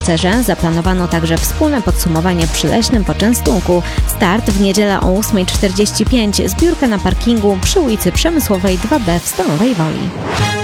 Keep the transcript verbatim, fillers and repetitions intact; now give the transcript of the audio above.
spacerze zaplanowano także wspólne podsumowanie przy leśnym poczęstunku. Start w niedzielę o ósma czterdzieści pięć, zbiórka na parkingu przy ulicy Przemysłowej dwa B w Stalowej Woli.